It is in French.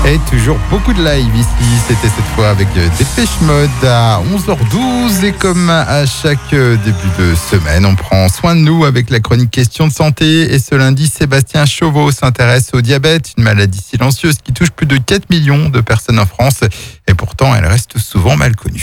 Et toujours beaucoup de live ici. C'était cette fois avec Dépêche Mode à 11h12. Et comme à chaque début de semaine, on prend soin de nous avec la chronique question de santé. Et ce lundi, Sébastien Chauveau s'intéresse au diabète, une maladie silencieuse qui touche plus de 4 millions de personnes en France. Et pourtant, elle reste souvent mal connue.